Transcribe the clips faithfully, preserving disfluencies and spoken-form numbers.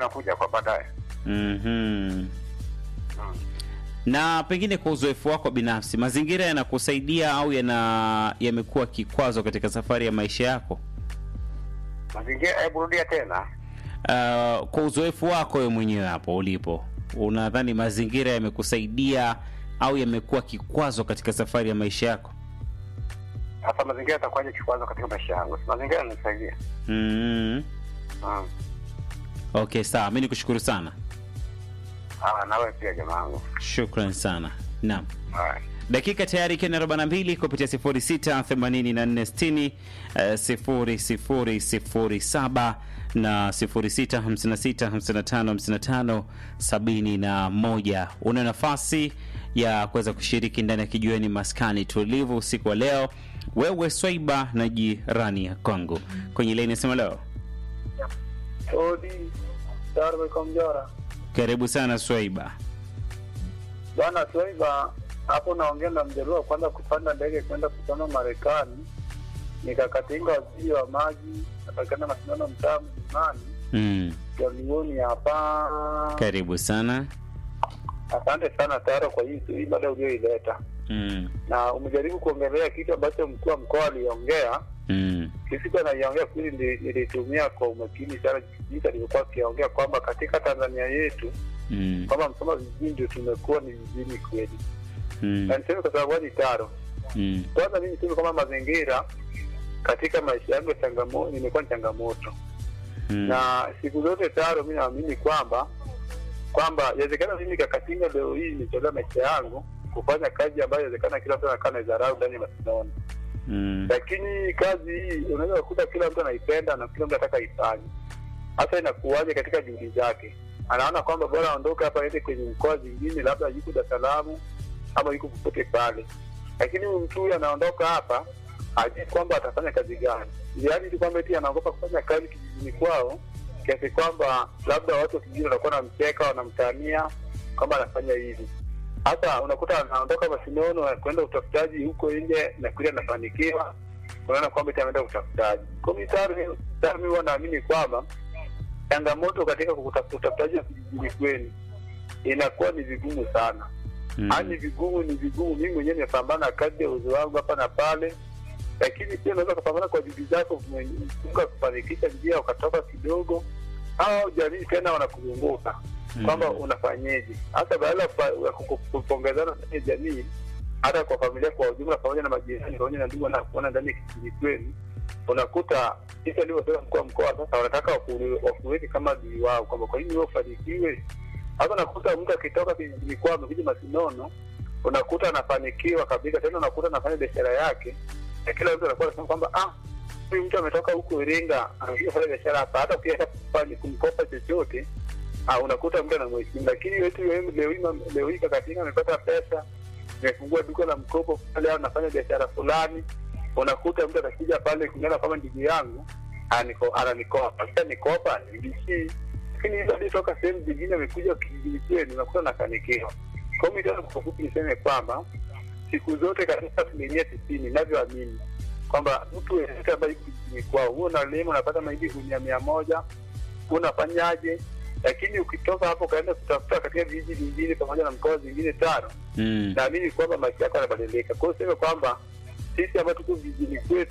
yanakuja kwa baadaye. Mhm. Mm. Na pengine kwa uzoefu wako binafsi, mazingira yanakusaidia au yana yamekuwa kikwazo katika safari ya maisha yako? Mazingira, hebu rudia tena. Uh, kwa uzoefu wako wewe mwenyewe hapo ulipo, unadhani mazingira yamekusaidia au yamekuwa kikwazo katika safari ya maisha yako? Hasa mazingira yatakuwaje kikwazo katika maisha yangu? Mazingira yananisaidia. Mhm. Mm. Okay, sawa. Mimi nikushukuru sana. Ah, nawe pia jamaa wangu. Shukran sana. Naam. Haya. Dakika tayari ikiwa ni arobaini na mbili kupitia sifuri sita themanini na nne sitini sifuri sifuri sifuri saba na sifuri sita hamsini na sita hamsini na tano hamsini na tano sabini na moja. Una nafasi ya kuweza kushiriki ndani ya kijiweni maskani tulivu usiku wa leo. Wewe Swaiba na jirani ya Kongo kwenye laini sema leo. Odi, Darwe Komjora. Karibu sana Swaiba. Bwana Swaiba, hapo naongea na mjaluo kwanza kupanda ndege kwenda kusoma Marekani. Nikakatinga waziri wa maji, natakana mashindano mtaa mzimani. Mm. Jamioni hapa. Karibu sana. Asante sana Taro kwa hii hii mada uliyoileta. Mm. Na umejaribu kuongelea kitu ambacho mkuu wa mkoa aliongea. Mm. Kisiku anaiongea kweli, nilitumia kwa umakini sana jinsi alivyokuwa akiongea kwamba katika Tanzania yetu Mm. kwamba Msoma vijijini ndio tumekuwa ni vijijini kweli. Mm. Na niseme kwa sababu ni Taro. Mm. Kwanza mimi niseme kwamba mazingira katika maisha yangu changamoto nimekuwa ni changamoto. Mm. Na siku zote Taro mimi naamini kwamba kwamba inawezekana mimi kakatinga leo hii nimetolea maisha yangu kufanya kazi ambayo inawezekana kila mtu anakaa na dharau ndani ya mashindano. Mm. Lakini kazi hii unaweza kukuta kila mtu anaipenda na kila mtu anataka ifanye. Hasa inakuwaje katika juhudi zake? Anaona kwamba bora aondoke hapa aende kwenye mkoa zingine, labda yuko Dar es Salaam ama yuko popote pale. Lakini mtu huyu anaondoka hapa hajui kwamba atafanya kazi gani. Yaani tu kwamba eti anaogopa kufanya kazi kijijini kwao, kiasi kwamba labda watu kijijini wanakuwa wanamcheka, wanamtania kwamba anafanya hivi. Hata unakuta anaondoka Masinono kwenda utafutaji huko nje na kile anafanikiwa, unaona kwamba itaenda utafutaji. Kwa hiyo tayari tayari mimi naamini kwamba changamoto katika kutafuta utafutaji kijijini kwenu inakuwa ni vigumu sana. Mm. Yaani vigumu ni vigumu. Mimi mwenyewe nimepambana kadri ya uwezo wangu hapa na pale, lakini pia unaweza kupambana kwa juhudi zako mwenyewe kufanikisha njia ukatoka kidogo, au jamii tena wanakuzunguka kwamba unafanyeje. Hata baada ya kupongezana na jamii, hata kwa familia kwa ujumla, pamoja na majirani, pamoja na ndugu na kuona ndani ya kijiji kwenu, unakuta sisi ndio sasa mkoa mkoa sasa wanataka wakuweke kama dui wao kwamba kwa nini wewe ufanikiwe. Hata unakuta mtu akitoka kijiji kwao amekuja Masinono, unakuta anafanikiwa kabisa, tena unakuta anafanya biashara yake, na kila mtu anakuwa anasema kwamba ah, huyu mtu ametoka huko Iringa anakuja kufanya biashara hapa. Hata ukienda kufanya kumkopa chochote, ah, unakuta mtu anamheshimu. Lakini wetu leo hii leo hii kakatinga amepata pesa, amefungua duka la mkopo pale, au anafanya biashara fulani, unakuta mtu atakuja pale kulingana kama ndugu yangu aniko ananikopa, sasa nikopa nibishii. Lakini hizo ndio toka sehemu nyingine amekuja kijiji kwenu, unakuta anafanikiwa. Kwa hiyo ndio kwa fupi niseme kwamba siku zote katika asilimia tisini ninavyoamini kwamba mtu yeyote ambaye kijiji kwao, huo unalima unapata mahindi gunia mia moja, unafanyaje? Lakini ukitoka hapo kaenda kutafuta katika vijiji vingine pamoja na mkoa zingine tano, Mm. naamini kwamba maisha yako yanabadilika. Kwa hiyo sema kwamba sisi ambao tuko vijijini kwetu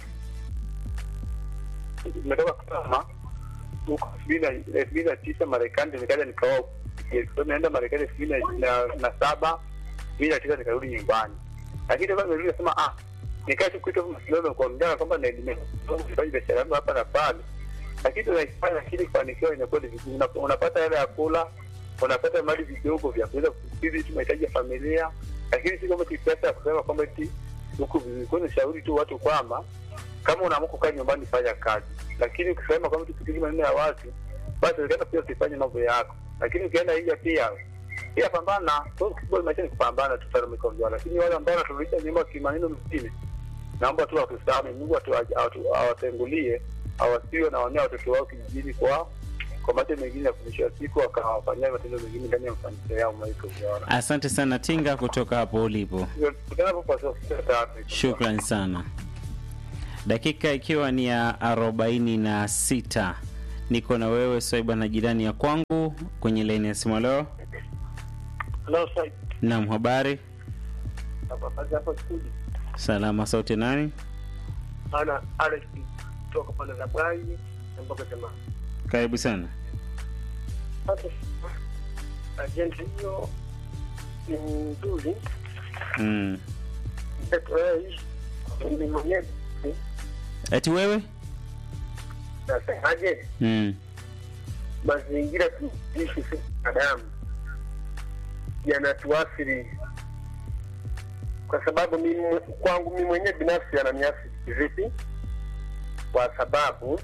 tumetoka kama huko elfu mbili na tisa Marekani, nikaja nikaoa, naenda Marekani elfu mbili na saba, elfu mbili na tisa nikarudi nyumbani. Lakini kama nilivyo sema ah, nikaja kuita msiliano kwa mjana kwamba na nimefanya biashara yangu hapa na pale. Lakini tunaifanya, lakini kufanikiwa inakuwa ni vigumu. Unapata hela ya kula, unapata mali vidogo vya kuweza kukidhi tu mahitaji ya familia, lakini si kama pesa ya kusema kwamba eti huko vizuri. Kwa hiyo shauri tu watu kwamba kama unaamua kukaa nyumbani fanya kazi, lakini ukisema kwamba tusikilize maneno ya watu, basi ukienda pia usifanye mambo yako. Lakini ukienda nje pia pia pambana. Kwa hiyo maisha ni kupambana tu sana mikono. Lakini wale ambao wanaturudisha nyuma kimaneno mengine, naomba tu watusame, Mungu awatengulie, awasiwe na wanao watoto wao kijijini kwa kwa mambo mengine ya kumshia siku akawafanyia matendo mengine ndani ya mafanikio yao maisha. Asante sana Tinga kutoka hapo ulipo. Shukrani sana. Dakika ikiwa ni ya arobaini na sita Niko na wewe Swaiba na jirani ya kwangu kwenye line ya simu leo. Hello, sir. Naam, habari? Hapa hapa studio. Salama, sauti nani? Ana Alex kutoka pale la Brai mpaka jamaa. Karibu sana. Sasa agent hiyo ni nzuri. Mm. Eto ni mwenyewe. Eti wewe? Sasa aje Mm. mazingira tuishi sisi binadamu yanatuathiri, kwa sababu mimi kwangu mimi mwenyewe binafsi yananiathiri vipi? Kwa sababu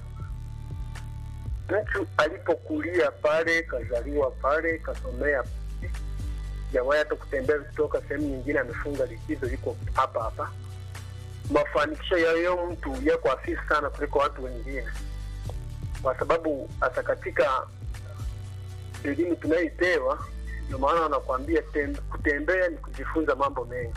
mtu alipokulia pale, kazaliwa pale, kasomea jawahi hata kutembea kutoka sehemu nyingine, amefunga likizo, yuko hapa hapa, mafanikio ya yeye mtu yako hafifu sana kuliko watu wengine, kwa sababu hata katika elimu tunayoipewa, ndio maana wanakuambia tem, kutembea ni kujifunza mambo mengi.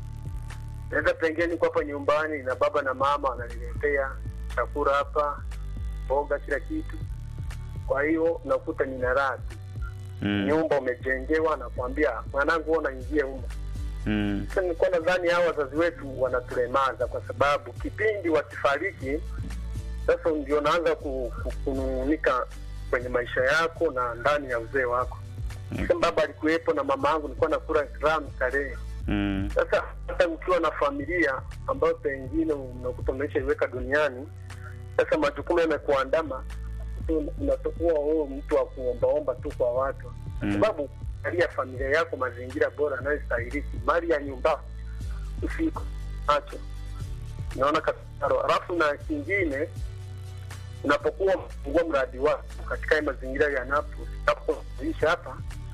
Naweza pengine niko hapa nyumbani na baba na mama wananiletea chakula hapa, mboga, kila kitu, kwa hiyo nakuta nina raha. Mm. Nyumba umejengewa, nakwambia mwanangu ona ingie huko. Mm. Sasa nilikuwa nadhani hao wazazi wetu wanatulemaza, kwa sababu kipindi wakifariki sasa ndio naanza kununika kwenye maisha yako na ndani ya uzee wako. Mm. Sasa baba alikuwepo na mama yangu, nilikuwa nakula gramu tarehe. Mm. Sasa hata ukiwa na familia ambayo pengine unakuta umeshaiweka duniani, sasa majukumu yamekuandama, unatakuwa wewe mtu wa kuombaomba tu kwa watu. Mm. Sababu hali ya familia yako, mazingira bora yanayostahili, mali ya nyumba usiku acho. Naona kataro. Alafu na kingine, unapokuwa mfungua mradi wako katika mazingira yanapoishi hapa,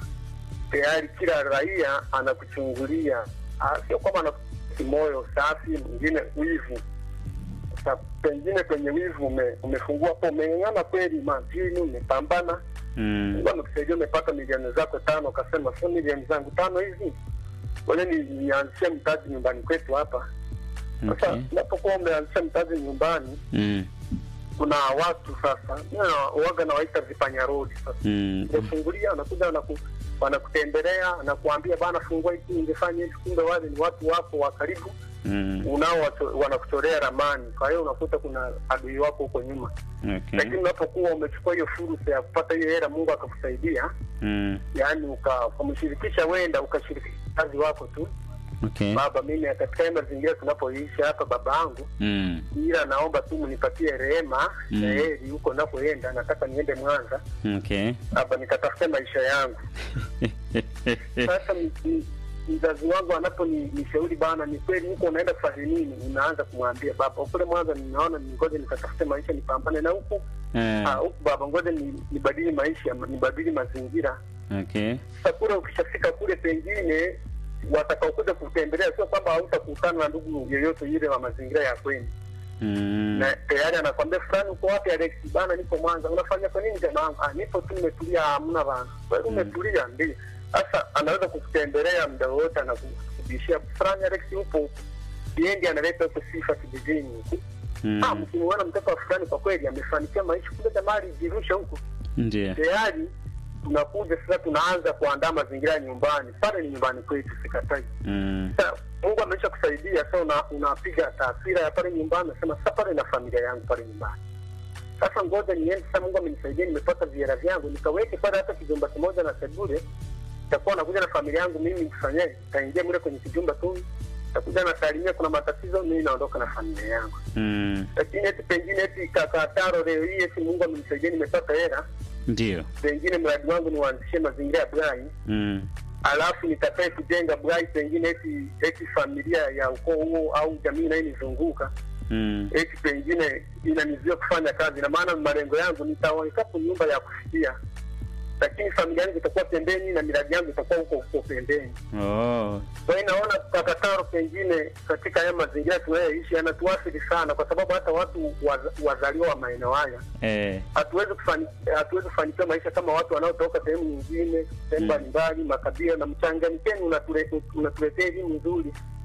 tayari kila raia anakuchungulia, sio kwamba anakutia moyo safi, mwingine wivu. Sasa pengine kwenye wivu ume, umefungua hapo, umeng'ang'ana kweli majini, umepambana. Mm. Ngoja nikusaidia, umepata milioni zako tano, ukasema sio milioni zangu tano hizi, wale ni nianzishe mtaji nyumbani kwetu hapa. Sasa okay. Unapokuwa umeanzisha mtaji nyumbani, mm. kuna watu sasa, mimi waga nawaita vipanyarodi sasa. Mm. Unafungulia, anakuja anaku wanakutembelea, anakuambia bana fungua hiki, ungefanya hivi, kumbe wale ni watu wako wa karibu. Mm. Unao wanakuchorea ramani, kwa hiyo unakuta kuna adui wako huko nyuma. Okay. Lakini unapokuwa umechukua hiyo fursa ya kupata hiyo hela, Mungu akakusaidia, mm. yani ukamshirikisha, wenda ukashirikisha kazi wako tu. Okay. Baba, mimi katika mazingira tunapoishi hapa babangu, mm. ila naomba tu mnipatie rehema, mm. na heri huko nakoenda, nataka niende Mwanza. Okay. Baba, nikatafute maisha yangu. Sasa mzazi wangu anapo ni nishauri, bana ni kweli huko unaenda kufanya nini? Unaanza kumwambia baba, ukule Mwanza ninaona ningoje nikatafute maisha, nipambane na huko. Mm. Ah, huko baba, ngoje ni nibadili maisha, nibadili mazingira. Okay. Sasa kule ukishafika kule, pengine watakaokuja kutembelea sio kwamba hautakutana na ndugu yeyote ile wa mazingira ya kwenu. Mm. Na tayari anakwambia fulani, uko wapi Alex? Bana niko Mwanza. Unafanya kwa nini jamaa? Ah, nipo tu nimetulia, hamna bana. Wewe umetulia? Ndio. Sasa anaweza kukutembelea muda wote na kukubishia fulani, Alex upo. Yeye ndiye analeta huko sifa kijijini. Mm. Ah, mkimuona mtoto wa fulani kwa kweli amefanikiwa maisha, kumbe jamaa alijirusha huko. Ndio. Tayari tunakuja sasa, tunaanza kuandaa mazingira ya nyumbani. Pale ni nyumbani kwetu, sikatai. Mm. Sasa Mungu amesha kusaidia, sasa una, unapiga taswira ya pale nyumbani, nasema sasa pale na familia yangu pale nyumbani. Sasa ngoja niende sasa, Mungu amenisaidia, nimepata viera vyangu, nikaweke pale hata kijumba kimoja na sebule. Nitakuwa nakuja na familia yangu, mimi nikufanyaje? Nitaingia mle kwenye kijumba tu, nitakuja na salimia, kuna matatizo, mimi naondoka na familia yangu. Mm. Lakini eti pengine eti kaka Taro leo hii eti Mungu amenisaidia, nimepata hela. Ndio. Pengine mradi wangu ni uanzishe mazingira ya Brai. Mm. Alafu nitakaye kujenga Brai, pengine eti eti familia ya ukoo huo au jamii inayonizunguka. Mm. Eti pengine inanizuia kufanya kazi, na maana malengo yangu nitaweka nyumba ya kufikia. Lakini familia yangu itakuwa pembeni na miradi yangu itakuwa huko huko pembeni. Oh. Kwa hiyo naona kakataro pengine katika haya mazingira tunayoishi yanatuathiri sana, kwa sababu hata watu wazaliwa wa maeneo haya, eh, hatuwezi kufanya hatuwezi kufanikiwa maisha kama watu wanaotoka sehemu nyingine, sehemu mbalimbali, mm. makabila na mchanganyikeni, unatuletea unatuletea elimu nzuri.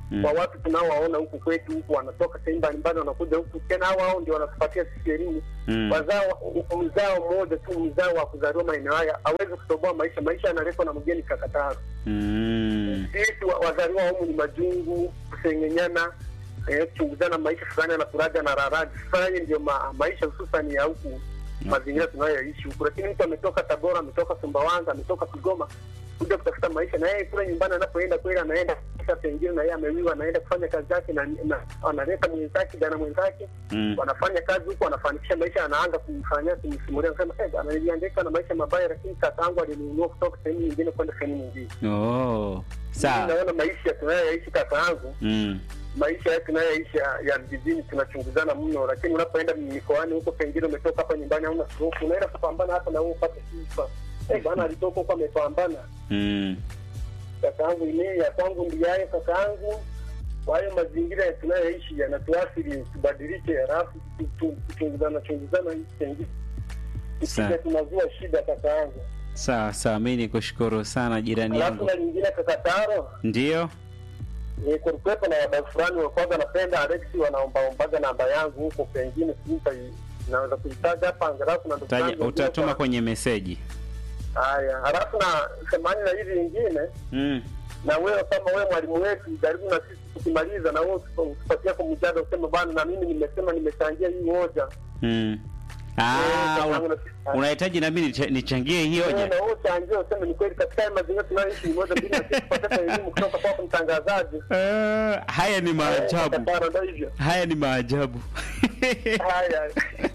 mm. kwa watu tunaowaona huku kwetu huku wanatoka sehemu mbalimbali wanakuja huku tena hao hao ndio wanatupatia sisi elimu. Mm. Wazao mzao mmoja tu mzao wa kuzaliwa maeneo haya hawezi kutoboa maisha. Maisha yanaletwa na mgeni kakataro. Mm. Sisi wazaliwa humu ni majungu, kusengenyana, eh, kuchunguzana maisha fulani na kuraja na raraji. Sasa ndio ma, maisha hususan ya huku mm. mazingira tunayoishi huku. Lakini mtu ametoka Tabora, ametoka Sumbawanga, ametoka Kigoma kuja kutafuta maisha na yeye kule nyumbani anapoenda kweli anaenda sasa pengine na yeye amewiwa anaenda kufanya kazi zake na, na analeta mwenzake jana mwenzake mm. wanafanya kazi huko wanafanikisha maisha anaanza kumfanyia kumsimulia anasema eh bana niliandika na maisha mabaya lakini kakaangu alinunua kutoka sehemu nyingine kwenda sehemu nyingine. Oh. Sawa. Naona maisha tunayoishi kakaangu mm. maisha yetu tunayoishi ya vijijini tunachunguzana mno, lakini unapoenda mikoani huko pengine umetoka hapa nyumbani hauna stroke unaenda kupambana hata na wewe upate sifa. Eh bana alitoka huko amepambana. Mm. Kakaangu ile ya kwangu ndiye kakaangu. Kwa hiyo mazingira tunayoishi yanatuathiri tubadilike halafu tuchunguzana chunguzana hii tengi. Sasa tunazua shida kakaangu. Sawa sawa, mimi nikushukuru sana jirani yangu. Alafu na nyingine kakataro. Ndio. Ni kulikuwa na wadau fulani walikuwa napenda Alex wanaomba ombaga namba yangu huko pengine sita naweza kuitaja hapa angalau na ndugu zangu. Utatuma kwenye message. Haya, halafu na semani na hivi vingine. Mm. Na wewe kama wewe mwalimu wetu jaribu na sisi tukimaliza na wewe tupatie kwa mjadala useme bwana na mimi nimesema nimechangia hii hoja. Mm. Ah, unahitaji na mimi nichangie hiyo hoja. Na wewe changie useme ni kweli katika mazingira tunayoishi ni moja bila sisi kupata elimu kutoka kwa mtangazaji. Eh, haya ni maajabu. Haya ni maajabu. Haya.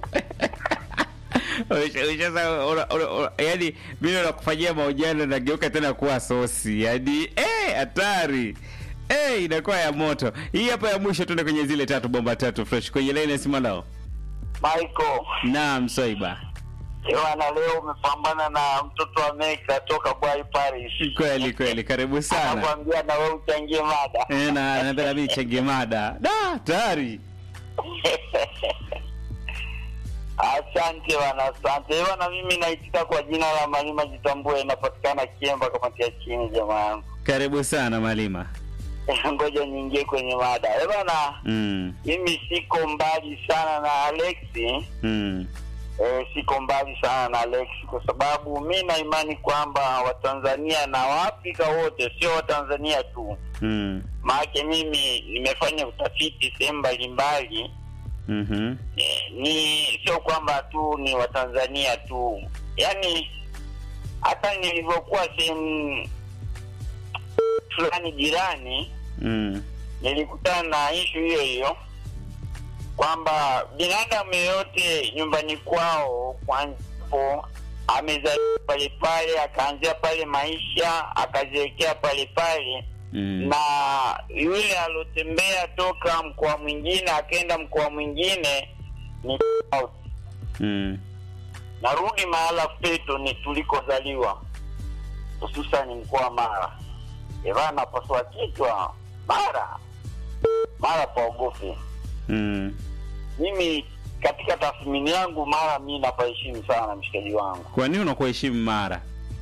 Yaani mimi nakufanyia mahojiano na geuka tena kuwa sosi. Yaani eh hatari. Eh inakuwa ya moto. Hii hapa ya mwisho tuende kwenye zile tatu bomba tatu fresh. Kwenye line sima nao. Michael. Naam Soiba. Ewana leo umepambana na mtoto wa Meka toka Bwai Paris. Kweli kweli, karibu sana. Anakuambia na wewe uchangie mada. Eh na napenda mimi nichangie mada. Da, hatari. Asante wana, asante. Wana mimi naitika kwa jina la Malima Jitambue, inapatikana Kiemba kama tia chini jamaa. Karibu sana Malima. Ngoja niingie kwenye mada. Eh bana, mm. mimi siko mbali sana na Alex. Mm. Eh, siko mbali sana na Alex kwa sababu mimi na imani kwamba Watanzania na Waafrika wote sio Watanzania tu. Mm. Maana mimi nimefanya utafiti sehemu mbalimbali. Mhm. Eh, ni sio kwamba tu ni Watanzania tu. Yaani hata nilivyokuwa sehemu fulani jirani mm. nilikutana na issue hiyo hiyo kwamba binadamu yote nyumbani kwao kwanza amezaliwa pale pale akaanzia pale maisha akaziwekea pale pale mm. na yule alotembea toka mkoa mwingine akaenda mkoa mwingine ni mm. narudi mahala petu ni tulikozaliwa hususan mkoa Mara. Evana paswa kichwa Mara Mara paogofi. Mm. Mimi katika tathmini yangu Mara mimi napaheshimu sana mshikaji wangu. Kwa nini unakuheshimu Mara?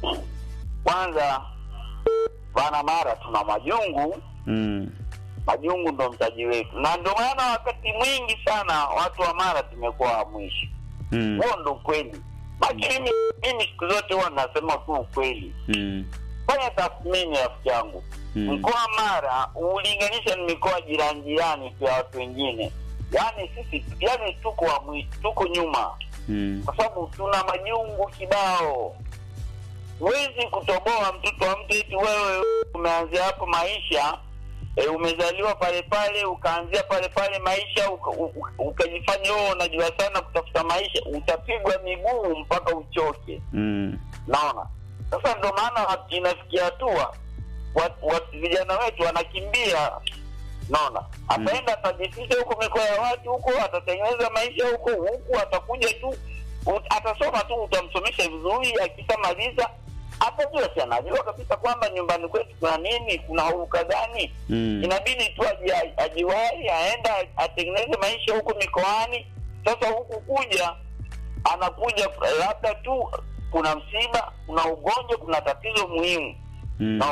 Kwanza bana Mara tuna majungu. Mm. Majungu ndo mtaji wetu. Na ndio maana wakati mwingi sana watu wa Mara tumekuwa mwisho. Mm. Huo ndo kweli. Lakini mimi siku zote huwa nasema tu ukweli. Mm. Fanya tathmini rafiki yangu. Mm. Mkoa Mara ulinganisha ni mikoa jirani jirani kwa watu wengine. Yaani sisi yani tuko wa tuko nyuma. Mm. Kwa sababu tuna majungu kibao. Huwezi kutoboa mtoto wa mtu eti wewe umeanzia hapo maisha, e, umezaliwa pale pale ukaanzia pale pale maisha ukajifanya wewe unajua sana kutafuta maisha, utapigwa miguu mpaka uchoke. Mm. Naona. Sasa ndio maana inafikia hatua watu wat, vijana wetu wanakimbia. Naona. Ataenda mm. atajificha huko mikoa ya watu huko, atatengeneza maisha huko huko, atakuja tu atasoma tu, utamsomesha vizuri, akishamaliza atajua sana, anajua kabisa kwamba nyumbani kwetu kuna nini, kuna huruka gani. Mm. Inabidi tu ajiwahi aenda atengeneze maisha huko mikoani. Sasa huku kuja anakuja labda tu kuna msiba, kuna ugonjwa, kuna tatizo muhimu. Mm. Naona.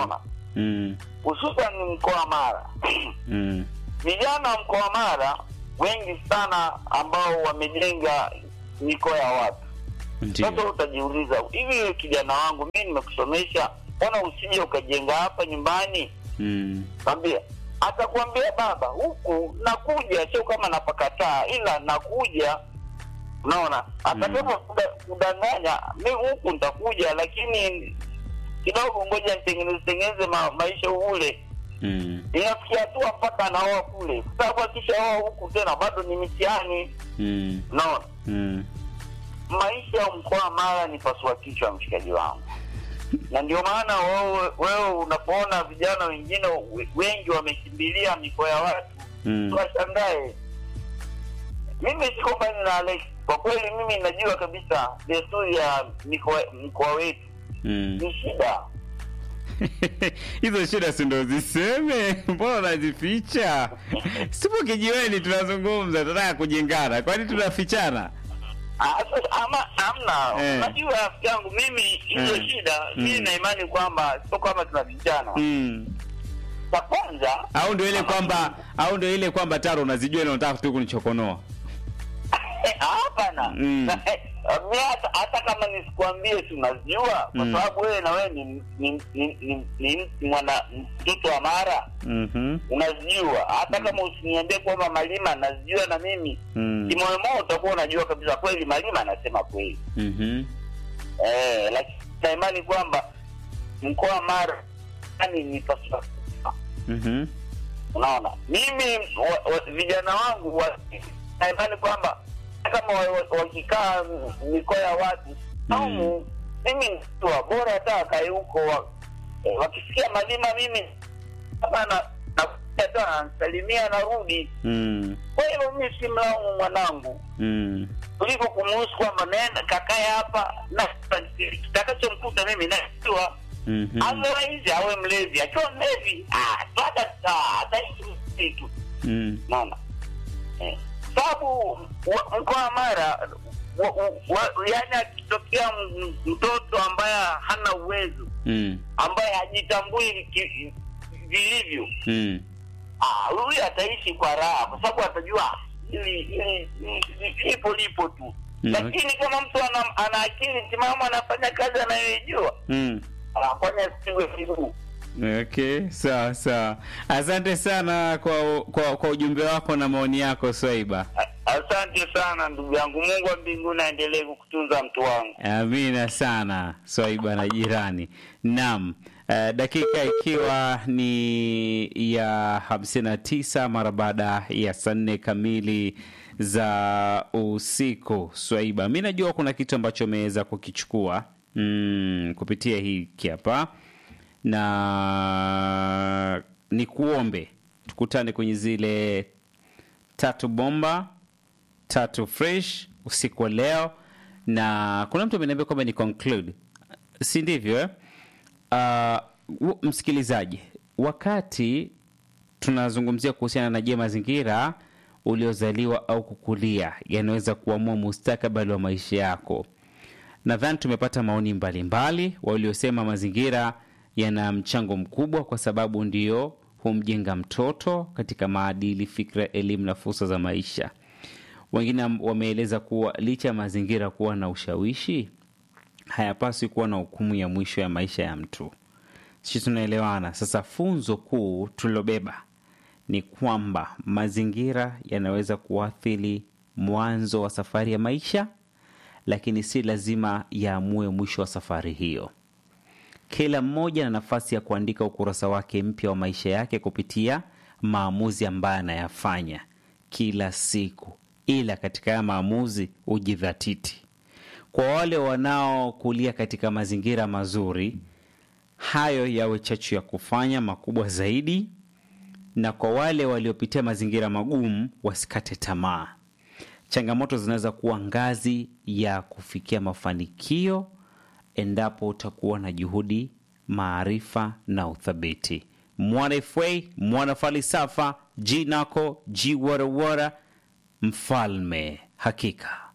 Mm. hususan mkoa wa Mara. Mm. Vijana wa mkoa wa Mara wengi sana ambao wamejenga mikoa ya watu. Ndiyo. Sasa utajiuliza, hivi kijana wangu mimi nimekusomesha, mbona usije ukajenga hapa nyumbani? Mm. Kwambia, atakwambia baba, huku nakuja, sio kama napakataa, ila nakuja. Unaona? Atataka kudanganya, mimi huku nitakuja, lakini kidogo ngoja nitengeneze tengeneze ma, maisha ule. Mm. Inafikia tu mpaka anaoa kule. Sasa kisha huku tena bado ni mitihani. Mm. Unaona? Mm. Maisha ya mkoa Mara ni pasua kichwa, mshikaji wangu. Na ndio maana wewe wewe unapoona vijana wengine wengi wamekimbilia mikoa ya watu, Mm. washangae. Mimi siko mbali na Alex. Kwa kweli mimi najua kabisa desturi ya mikoa mkoa wetu. Mm. Ni shida. Hizo shida si ndo ziseme, mbona unazificha? Sipo kijiweni tunazungumza, tunataka kujengana. Kwani tunafichana? Ah, ama amna. Eh. Unajua rafiki yangu mimi hizo Eh. shida, Mm. mimi na imani kwamba sio kama tunafichana. Mm. Kwa kwanza, Au ndio ile kwamba au ndio ile kwamba Taro unazijua na unataka tu kunichokonoa. eh, hapana. Mm. Na, eh, mimi hata, hata kama nisikwambie si unajua, kwa Mm. sababu wewe na wewe ni ni ni, ni, ni mwana mtoto wa Mara. Mhm. Unazijua. Hata kama usiniambie kwamba Malima nazijua na mimi, Mm. kimoyo moyo utakuwa unajua kabisa kweli Malima anasema kweli. Mhm. Eh, lakini na imani kwamba mkoa wa Mara yani ni pasua. Mhm. Unaona? Mimi wa, wa, vijana wangu wa, na imani kwamba kama wakikaa wa, wa mikoa ya watu au Mm. mimi tu bora hata kae huko wa, eh, wakisikia Malima mimi kama na na salimia narudi. Mm. Kwa hiyo mimi si mlaumu mwanangu. Mm. Kuliko kumuhusu kwamba nenda kakae hapa na kitakachomkuta mimi najua. Mhm. Otherwise awe mlezi, akiwa mlezi ah hata ataishi kitu. Mm. Mama. Eh. Sababu mkoa wa Mara yaani akitokea m- mtoto ambaye hana uwezo, Mm. ambaye hajitambui ki- vilivyo, Mm. ah huyu ataishi kwa raha kwa sababu atajua ili ili lipo lipo tu. Mm. Lakini kama mtu ana, ana akili timamu anafanya kazi anayojua, Mm. anafanya siwe vizuri. Okay, sawa sawa. Asante sana kwa kwa, kwa ujumbe wako na maoni yako Swaiba. Asante sana ndugu yangu. Mungu wa mbinguni aendelee kukutunza mtu wangu. Amina sana Swaiba na jirani. Naam. Uh, dakika ikiwa ni ya hamsini na tisa mara baada ya saa nne kamili za usiku. Swaiba, mimi najua kuna kitu ambacho umeweza kukichukua mm, kupitia hiki hapa, na ni kuombe tukutane kwenye zile tatu bomba tatu fresh usiku wa leo, na kuna mtu ameniambia kwamba ni conclude, si ndivyo eh? Uh, msikilizaji, wakati tunazungumzia kuhusiana na je, mazingira uliozaliwa au kukulia yanaweza kuamua mustakabali wa maisha yako, nadhani tumepata maoni mbalimbali. Waliosema mazingira yana mchango mkubwa kwa sababu ndiyo humjenga mtoto katika maadili, fikra, elimu na fursa za maisha. Wengine wameeleza kuwa licha ya mazingira kuwa na ushawishi, hayapaswi kuwa na hukumu ya mwisho ya maisha ya mtu. Sisi tunaelewana. Sasa funzo kuu tulobeba ni kwamba mazingira yanaweza kuathiri mwanzo wa safari ya maisha, lakini si lazima yaamue mwisho wa safari hiyo. Kila mmoja na nafasi ya kuandika ukurasa wake mpya wa maisha yake kupitia maamuzi ambayo anayafanya kila siku, ila katika ya maamuzi ujidhatiti. Kwa wale wanaokulia katika mazingira mazuri, hayo yawe chachu ya kufanya makubwa zaidi, na kwa wale waliopitia mazingira magumu wasikate tamaa. Changamoto zinaweza kuwa ngazi ya kufikia mafanikio endapo utakuwa na juhudi, maarifa na uthabiti. Mwana F A, mwana falsafa, jinako, jiwarawara, mfalme hakika.